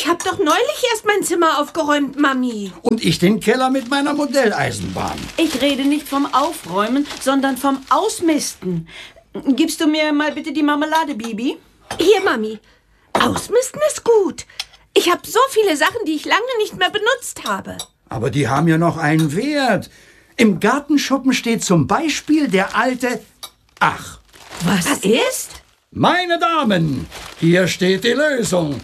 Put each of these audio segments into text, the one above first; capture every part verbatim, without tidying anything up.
Ich habe doch neulich erst mein Zimmer aufgeräumt, Mami. Und ich den Keller mit meiner Modelleisenbahn. Ich rede nicht vom Aufräumen, sondern vom Ausmisten. Gibst du mir mal bitte die Marmelade, Bibi? Hier, Mami. Ausmisten ist gut. Ich habe so viele Sachen, die ich lange nicht mehr benutzt habe. Aber die haben ja noch einen Wert. Im Gartenschuppen steht zum Beispiel der alte... Ach. Was, Was ist? Meine Damen, hier steht die Lösung.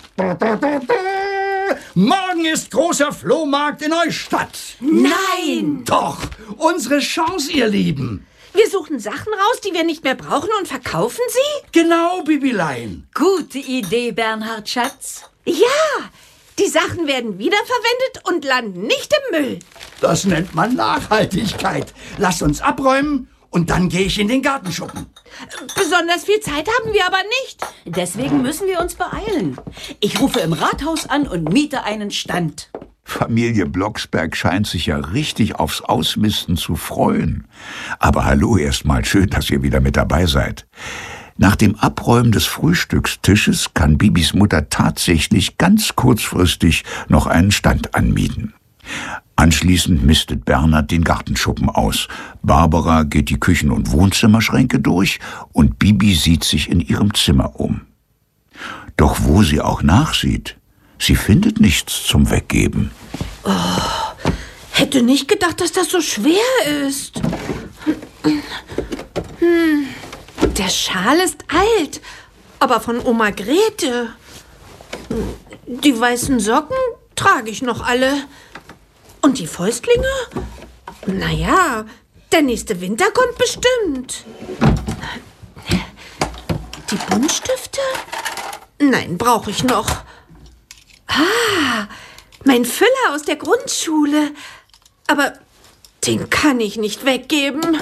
Morgen ist großer Flohmarkt in Neustadt. Nein! Doch, unsere Chance, ihr Lieben. Wir suchen Sachen raus, die wir nicht mehr brauchen und verkaufen sie? Genau, Bibilein. Gute Idee, Bernhard, Schatz. Ja, die Sachen werden wiederverwendet und landen nicht im Müll. Das nennt man Nachhaltigkeit. Lass uns abräumen und dann gehe ich in den Gartenschuppen. Besonders viel Zeit haben wir aber nicht. Deswegen müssen wir uns beeilen. Ich rufe im Rathaus an und miete einen Stand. Familie Blocksberg scheint sich ja richtig aufs Ausmisten zu freuen. Aber hallo erstmal, schön, dass ihr wieder mit dabei seid. Nach dem Abräumen des Frühstückstisches kann Bibis Mutter tatsächlich ganz kurzfristig noch einen Stand anmieten. Anschließend mistet Bernhard den Gartenschuppen aus. Barbara geht die Küchen- und Wohnzimmerschränke durch und Bibi sieht sich in ihrem Zimmer um. Doch wo sie auch nachsieht, sie findet nichts zum Weggeben. Oh, hätte nicht gedacht, dass das so schwer ist. Hm, der Schal ist alt, aber von Oma Grete. Die weißen Socken trage ich noch alle. Und die Fäustlinge? Naja, der nächste Winter kommt bestimmt. Die Buntstifte? Nein, brauche ich noch. Ah, mein Füller aus der Grundschule. Aber den kann ich nicht weggeben.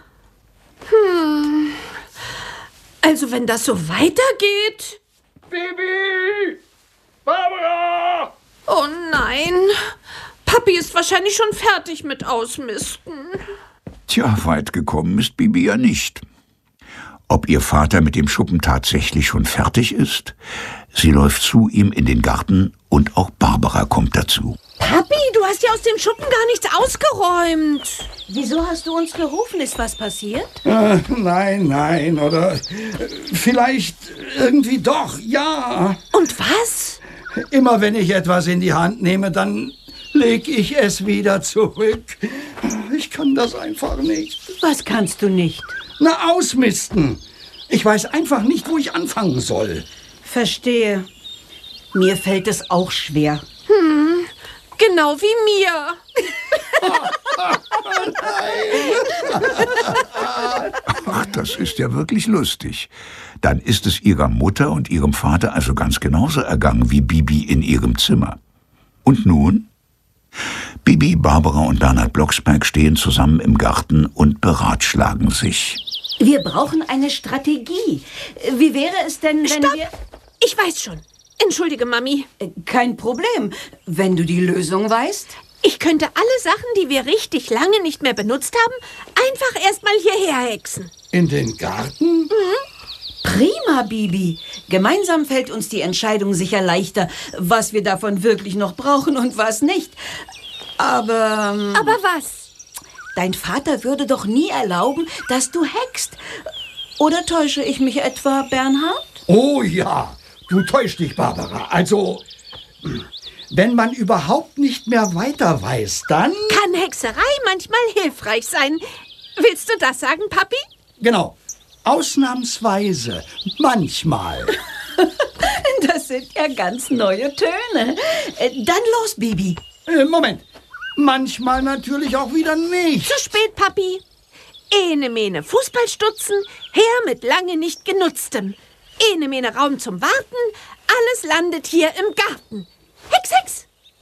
Hm. Also wenn das so weitergeht... Bibi! Barbara! Oh nein... Papi ist wahrscheinlich schon fertig mit Ausmisten. Tja, weit gekommen ist Bibi ja nicht. Ob ihr Vater mit dem Schuppen tatsächlich schon fertig ist? Sie läuft zu ihm in den Garten und auch Barbara kommt dazu. Papi, du hast ja aus dem Schuppen gar nichts ausgeräumt. Wieso hast du uns gerufen? Ist was passiert? Äh, nein, nein, oder äh, vielleicht irgendwie doch, ja. Und was? Immer wenn ich etwas in die Hand nehme, dann... leg ich es wieder zurück. Ich kann das einfach nicht. Was kannst du nicht? Na, ausmisten. Ich weiß einfach nicht, wo ich anfangen soll. Verstehe. Mir fällt es auch schwer. Hm, genau wie mir. Ach, das ist ja wirklich lustig. Dann ist es ihrer Mutter und ihrem Vater also ganz genauso ergangen wie Bibi in ihrem Zimmer. Und nun? Bibi, Barbara und Bernhard Blocksberg stehen zusammen im Garten und beratschlagen sich. Wir brauchen eine Strategie. Wie wäre es denn, wenn Stopp. wir... Ich weiß schon. Entschuldige, Mami. Kein Problem, wenn du die Lösung weißt. Ich könnte alle Sachen, die wir richtig lange nicht mehr benutzt haben, einfach erst mal hierher hexen. In den Garten? Mhm. Prima, Bibi. Gemeinsam fällt uns die Entscheidung sicher leichter, was wir davon wirklich noch brauchen und was nicht. Aber... Ähm, Aber was? Dein Vater würde doch nie erlauben, dass du hackst. Oder täusche ich mich etwa, Bernhard? Oh ja, du täuschst dich, Barbara. Also, wenn man überhaupt nicht mehr weiter weiß, dann... Kann Hexerei manchmal hilfreich sein. Willst du das sagen, Papi? Genau. Ausnahmsweise. Manchmal. Das sind ja ganz neue Töne. Dann los, Bibi. Äh, Moment. Manchmal natürlich auch wieder nicht. Zu spät, Papi. Ene mene Fußballstutzen, her mit lange nicht genutztem. Ene mene Raum zum Warten, alles landet hier im Garten. Hex, Hex.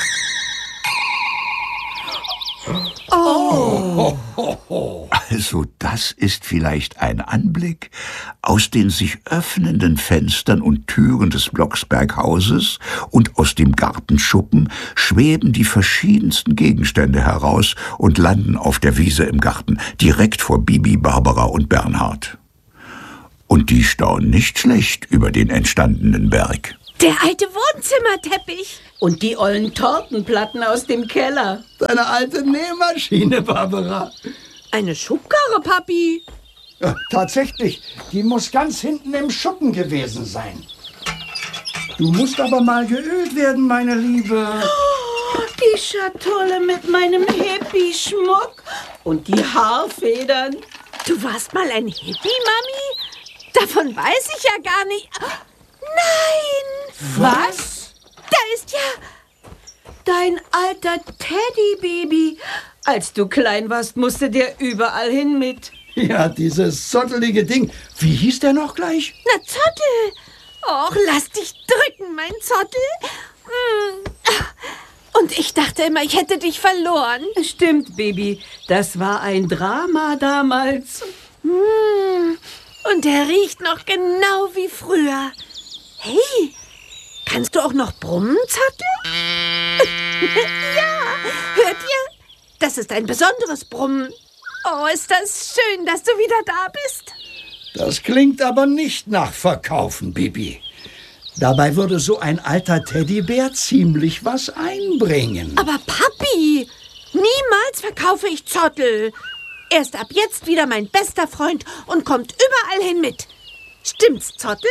Oh. Oh, oh. Also das ist vielleicht ein Anblick aus den sich öffnenden Fenstern und Türen des Blocksberghauses, und aus dem Gartenschuppen schweben die verschiedensten Gegenstände heraus und landen auf der Wiese im Garten, direkt vor Bibi, Barbara und Bernhard. Und die staunen nicht schlecht über den entstandenen Berg. Der alte Wohnzimmerteppich. Und die ollen Tortenplatten aus dem Keller. Deine alte Nähmaschine, Barbara. Eine Schubkarre, Papi. Ja, tatsächlich, die muss ganz hinten im Schuppen gewesen sein. Du musst aber mal geölt werden, meine Liebe. Oh, die Schatulle mit meinem Hippie-Schmuck und die Haarfedern. Du warst mal ein Hippie, Mami? Davon weiß ich ja gar nicht. Nein! Was? Da ist ja... Dein alter Teddy-Baby. Als du klein warst, musste der überall hin mit. Ja, dieses zottelige Ding. Wie hieß der noch gleich? Na, Zottel. Och, lass dich drücken, mein Zottel. Hm. Und ich dachte immer, ich hätte dich verloren. Stimmt, Baby. Das war ein Drama damals. Hm. Und der riecht noch genau wie früher. Hey, kannst du auch noch brummen, Zottel? Ja, hört ihr? Das ist ein besonderes Brummen. Oh, ist das schön, dass du wieder da bist. Das klingt aber nicht nach Verkaufen, Bibi. Dabei würde so ein alter Teddybär ziemlich was einbringen. Aber Papi, niemals verkaufe ich Zottel. Er ist ab jetzt wieder mein bester Freund und kommt überall hin mit. Stimmt's, Zottel?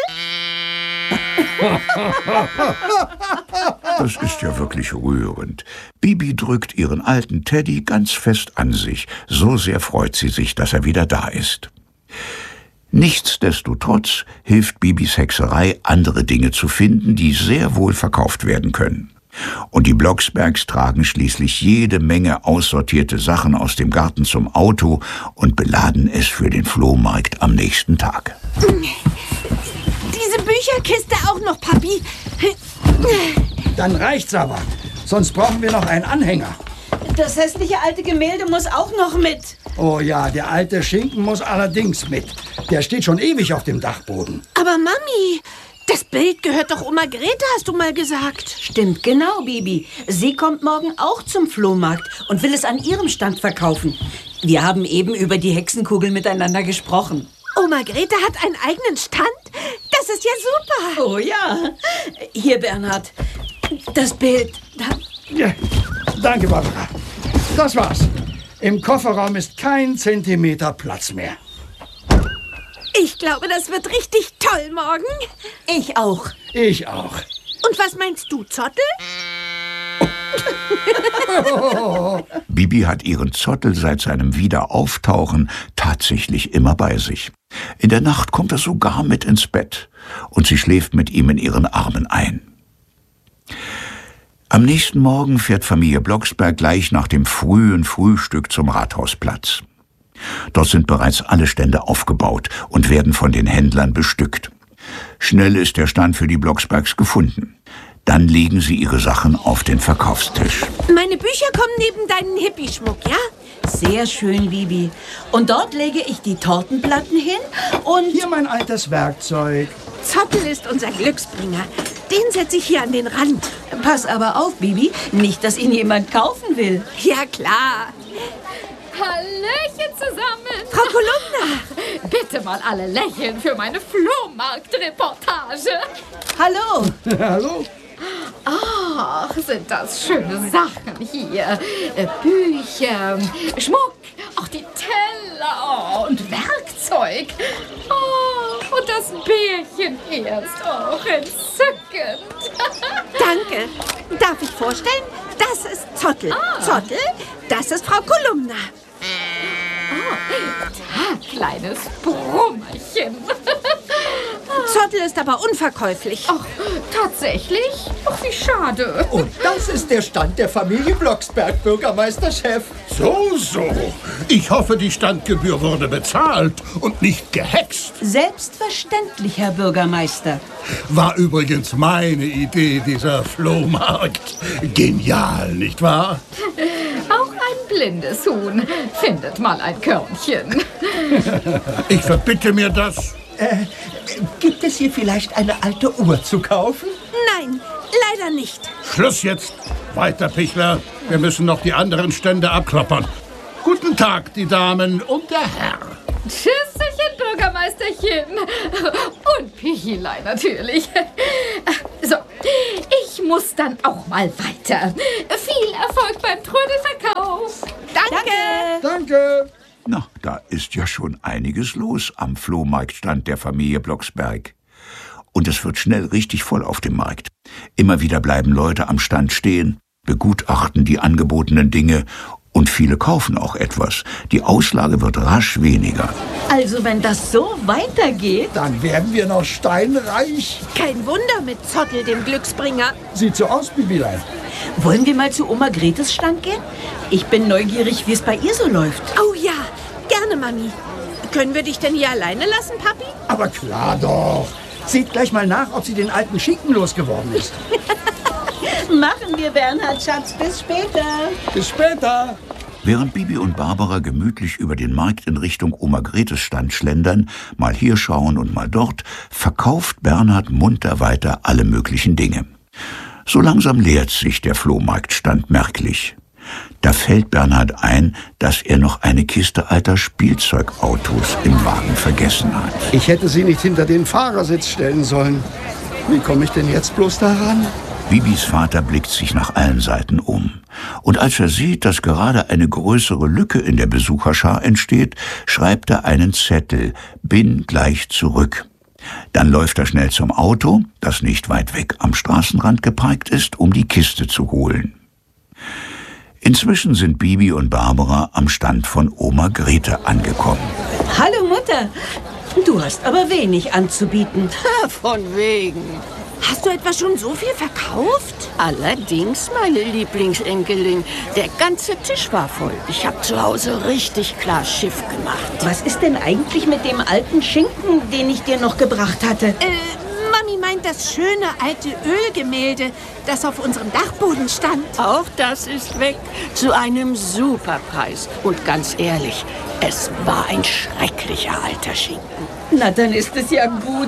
Das ist ja wirklich rührend. Bibi drückt ihren alten Teddy ganz fest an sich. So sehr freut sie sich, dass er wieder da ist. Nichtsdestotrotz hilft Bibis Hexerei, andere Dinge zu finden, die sehr wohl verkauft werden können. Und die Blocksbergs tragen schließlich jede Menge aussortierte Sachen aus dem Garten zum Auto und beladen es für den Flohmarkt am nächsten Tag. Diese Bücherkiste auch noch, Papi. Dann reicht's aber. Sonst brauchen wir noch einen Anhänger. Das hässliche alte Gemälde muss auch noch mit. Oh ja, der alte Schinken muss allerdings mit. Der steht schon ewig auf dem Dachboden. Aber Mami, das Bild gehört doch Oma Grete, hast du mal gesagt. Stimmt genau, Bibi. Sie kommt morgen auch zum Flohmarkt und will es an ihrem Stand verkaufen. Wir haben eben über die Hexenkugel miteinander gesprochen. Oma Grete hat einen eigenen Stand? Das ist ja super. Oh ja. Hier, Bernhard. Das Bild. Da. Ja, danke, Barbara. Das war's. Im Kofferraum ist kein Zentimeter Platz mehr. Ich glaube, das wird richtig toll morgen. Ich auch. Ich auch. Und was meinst du, Zottel? Bibi hat ihren Zottel seit seinem Wiederauftauchen tatsächlich immer bei sich. In der Nacht kommt er sogar mit ins Bett und sie schläft mit ihm in ihren Armen ein. Am nächsten Morgen fährt Familie Blocksberg gleich nach dem frühen Frühstück zum Rathausplatz. Dort sind bereits alle Stände aufgebaut und werden von den Händlern bestückt. Schnell ist der Stand für die Blocksbergs gefunden. Dann legen sie ihre Sachen auf den Verkaufstisch. Meine Bücher kommen neben deinen Hippie-Schmuck, ja? Sehr schön, Bibi. Und dort lege ich die Tortenplatten hin und... Hier mein altes Werkzeug. Zottel ist unser Glücksbringer. Den setze ich hier an den Rand. Pass aber auf, Bibi. Nicht, dass ihn jemand kaufen will. Ja, klar. Hallöchen zusammen. Frau Kolumna. Bitte mal alle lächeln für meine Flohmarktreportage. Hallo. Hallo. Ach, sind das schöne Sachen hier. Äh, Bücher, Schmuck, auch die Teller oh, und Werkzeug. Oh, und das Bärchen hier ist auch entzückend. Danke. Darf ich vorstellen? Das ist Zottel. Ah. Zottel, das ist Frau Kolumna. Oh, da, kleines Brummerchen. Zottel ist aber unverkäuflich. Ach, tatsächlich? Ach, wie schade. Und das ist der Stand der Familie Blocksberg, Bürgermeisterchef. So, so. Ich hoffe, die Standgebühr wurde bezahlt und nicht gehext. Selbstverständlich, Herr Bürgermeister. War übrigens meine Idee, dieser Flohmarkt. Genial, nicht wahr? Auch ein blindes Huhn findet mal ein Körnchen. Ich verbitte mir das. Äh, gibt es hier vielleicht eine alte Uhr zu kaufen? Nein, leider nicht. Schluss jetzt. Weiter, Pichler. Wir müssen noch die anderen Stände abklappern. Guten Tag, die Damen und der Herr. Tschüsschen, Bürgermeisterchen. Und Pichelei natürlich. So, ich muss dann auch mal weiter. Viel Erfolg beim Trödelverkauf. Danke. Danke. Na, da ist ja schon einiges los am Flohmarktstand der Familie Blocksberg. Und es wird schnell richtig voll auf dem Markt. Immer wieder bleiben Leute am Stand stehen, begutachten die angebotenen Dinge und viele kaufen auch etwas. Die Auslage wird rasch weniger. Also wenn das so weitergeht... Dann werden wir noch steinreich. Kein Wunder mit Zottel, dem Glücksbringer. Sieht so aus, Bibilein. Wollen wir mal zu Oma Gretes Stand gehen? Ich bin neugierig, wie es bei ihr so läuft. Oh ja, gerne, Mami. Können wir dich denn hier alleine lassen, Papi? Aber klar doch. Seht gleich mal nach, ob sie den alten Schinken losgeworden ist. Machen wir, Bernhard, Schatz. Bis später. Bis später. Während Bibi und Barbara gemütlich über den Markt in Richtung Oma Gretes Stand schlendern, mal hier schauen und mal dort, verkauft Bernhard munter weiter alle möglichen Dinge. So langsam leert sich der Flohmarktstand merklich. Da fällt Bernhard ein, dass er noch eine Kiste alter Spielzeugautos im Wagen vergessen hat. Ich hätte sie nicht hinter den Fahrersitz stellen sollen. Wie komme ich denn jetzt bloß daran? Bibis Vater blickt sich nach allen Seiten um. Und als er sieht, dass gerade eine größere Lücke in der Besucherschar entsteht, schreibt er einen Zettel: Bin gleich zurück. Dann läuft er schnell zum Auto, das nicht weit weg am Straßenrand geparkt ist, um die Kiste zu holen. Inzwischen sind Bibi und Barbara am Stand von Oma Grete angekommen. Hallo Mutter, du hast aber wenig anzubieten. Von wegen. Hast du etwa schon so viel verkauft? Allerdings, meine Lieblingsenkelin, der ganze Tisch war voll. Ich habe zu Hause richtig klar Schiff gemacht. Was ist denn eigentlich mit dem alten Schinken, den ich dir noch gebracht hatte? Äh, Mami meint das schöne alte Ölgemälde, das auf unserem Dachboden stand. Auch das ist weg, zu einem Superpreis. Und ganz ehrlich, es war ein schrecklicher alter Schinken. Na, dann ist es ja gut.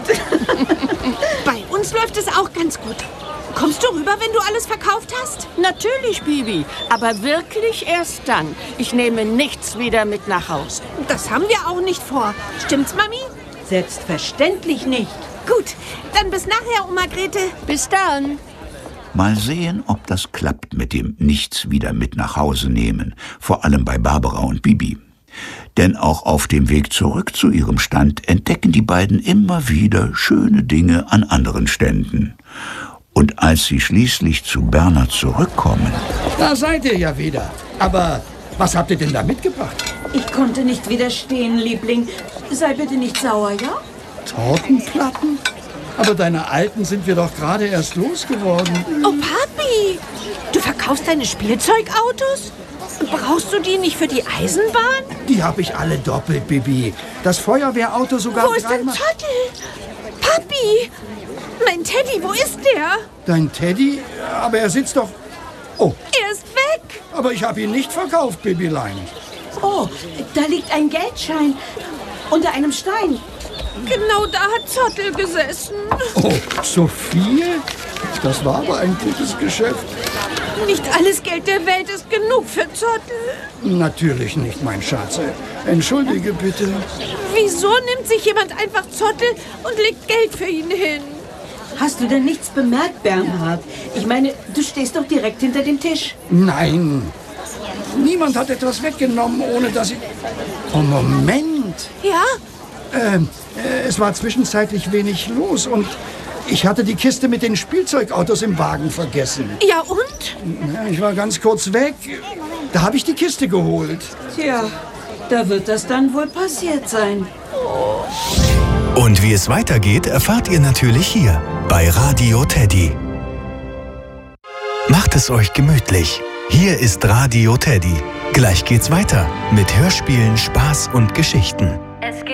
Bei uns läuft es auch ganz gut. Kommst du rüber, wenn du alles verkauft hast? Natürlich, Bibi, aber wirklich erst dann. Ich nehme nichts wieder mit nach Hause. Das haben wir auch nicht vor. Stimmt's, Mami? Selbstverständlich nicht. Gut, dann bis nachher, Oma Grete. Bis dann. Mal sehen, ob das klappt mit dem Nichts wieder mit nach Hause nehmen, vor allem bei Barbara und Bibi. Denn auch auf dem Weg zurück zu ihrem Stand entdecken die beiden immer wieder schöne Dinge an anderen Ständen. Und als sie schließlich zu Bernhard zurückkommen... Da seid ihr ja wieder. Aber was habt ihr denn da mitgebracht? Ich konnte nicht widerstehen, Liebling. Sei bitte nicht sauer, ja? Tortenplatten? Aber deine alten sind wir doch gerade erst losgeworden. Oh, Papi, du verkaufst deine Spielzeugautos? Brauchst du die nicht für die Eisenbahn? Die habe ich alle doppelt, Bibi. Das Feuerwehrauto sogar Wo ist denn dreimal... Zottel? Papi, mein Teddy, wo ist der? Dein Teddy? Aber er sitzt doch... Oh, Er ist weg. aber ich habe ihn nicht verkauft, Bibilein. Oh, da liegt ein Geldschein unter einem Stein. Genau da hat Zottel gesessen. Oh, so viel? Das war aber ein gutes Geschäft. Nicht alles Geld der Welt ist genug für Zottel. Natürlich nicht, mein Schatz. Entschuldige bitte. Wieso nimmt sich jemand einfach Zottel und legt Geld für ihn hin? Hast du denn nichts bemerkt, Bernhard? Ich meine, du stehst doch direkt hinter dem Tisch. Nein. Niemand hat etwas weggenommen, ohne dass ich... Oh, Moment. Ja? Ähm, äh, es war zwischenzeitlich wenig los und ich hatte die Kiste mit den Spielzeugautos im Wagen vergessen. Ja und? Ja, ich war ganz kurz weg. Da habe ich die Kiste geholt. Tja, da wird das dann wohl passiert sein. Und wie es weitergeht, erfahrt ihr natürlich hier bei Radio Teddy. Macht es euch gemütlich. Hier ist Radio Teddy. Gleich geht's weiter mit Hörspielen, Spaß und Geschichten. Es geht